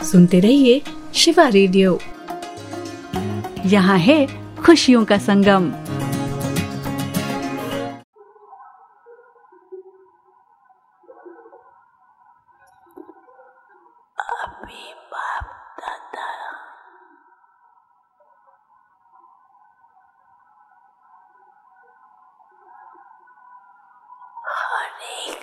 सुनते रहिए शिवा रेडियो। यहाँ है खुशियों का संगम। अभी बाप दादा हर एक